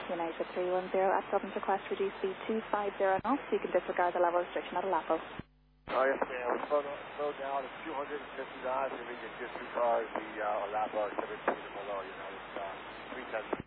United 310 at Dublin request reduce speed 250 knots. You can disregard the level restriction at Alapo. Oh, yes, ma'am. We're slowed down to 250 knots, and we can disregard the Alapo 17 below, you know, it's 310.